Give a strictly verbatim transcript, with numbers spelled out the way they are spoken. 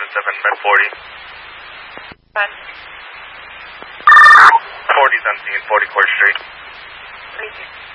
seven seven, med forty. Fun. forty's on scene, forty Court Street. Thank you.